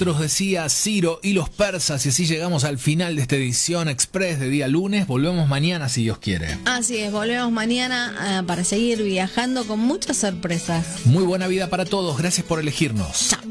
astros, decía Ciro y los persas, y así llegamos al final de esta edición express de día lunes. Volvemos mañana si Dios quiere. Así es, volvemos mañana para seguir viajando con muchas sorpresas. Muy buena vida para todos, gracias por elegirnos. Chao.